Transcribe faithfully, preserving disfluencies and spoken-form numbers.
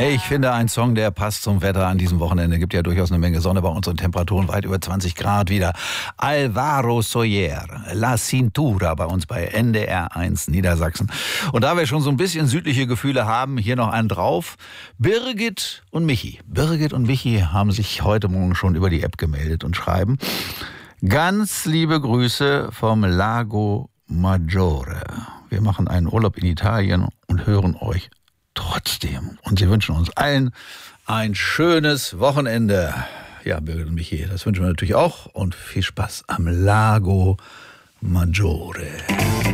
Ich finde, ein Song, der passt zum Wetter an diesem Wochenende. Gibt ja durchaus eine Menge Sonne bei uns und Temperaturen weit über zwanzig Grad wieder. Alvaro Soler, La Cintura bei uns bei N D R eins Niedersachsen. Und da wir schon so ein bisschen südliche Gefühle haben, hier noch einen drauf. Birgit und Michi. Birgit und Michi haben sich heute Morgen schon über die App gemeldet und schreiben: Ganz liebe Grüße vom Lago Maggiore. Wir machen einen Urlaub in Italien und hören euch trotzdem. Und sie wünschen uns allen ein schönes Wochenende. Ja, Birgit und Michi, das wünschen wir natürlich auch. Und viel Spaß am Lago Maggiore.